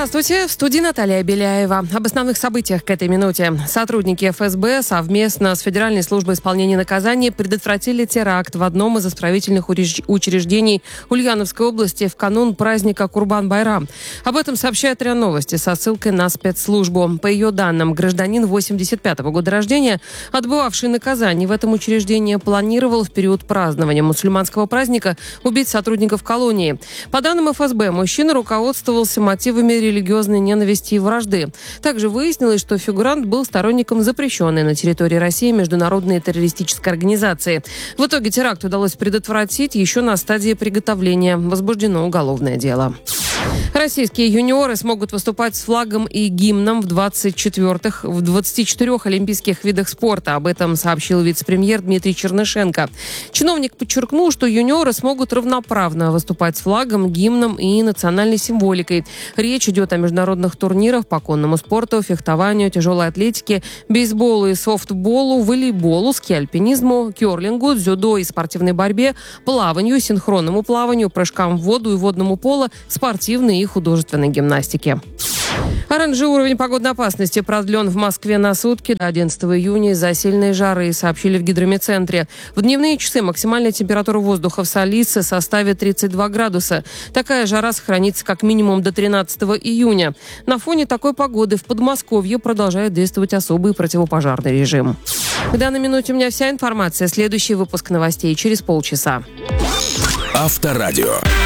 Здравствуйте, в студии Наталья Беляева. Об основных событиях к этой минуте. Сотрудники ФСБ совместно с Федеральной службой исполнения наказаний предотвратили теракт в одном из исправительных учреждений Ульяновской области в канун праздника Курбан-Байрам. Об этом сообщает РИА Новости со ссылкой на спецслужбу. По ее данным, гражданин 85-го года рождения, отбывавший наказание в этом учреждении, планировал в период празднования мусульманского праздника убить сотрудников колонии. По данным ФСБ, мужчина руководствовался мотивами религиозной ненависти и вражды. Также выяснилось, что фигурант был сторонником запрещенной на территории России международной террористической организации. В итоге теракт удалось предотвратить еще на стадии приготовления. Возбуждено уголовное дело. Российские юниоры смогут выступать с флагом и гимном в 24 олимпийских видах спорта. Об этом сообщил вице-премьер Дмитрий Чернышенко. Чиновник подчеркнул, что юниоры смогут равноправно выступать с флагом, гимном и национальной символикой. Речь идет о международных турнирах по конному спорту, фехтованию, тяжелой атлетике, бейсболу и софтболу, волейболу, ски-альпинизму, керлингу, дзюдо и спортивной борьбе, плаванию, синхронному плаванию, прыжкам в воду и водному поло, спортивной и художественной гимнастике. Оранжевый уровень погодной опасности продлен в Москве на сутки до 11 июня из-за сильной жары, сообщили в гидрометцентре. В дневные часы максимальная температура воздуха в столице составит 32 градуса. Такая жара сохранится как минимум до 13 июня. На фоне такой погоды в Подмосковье продолжает действовать особый противопожарный режим. К данной минуте у меня вся информация. Следующий выпуск новостей через полчаса. Авторадио.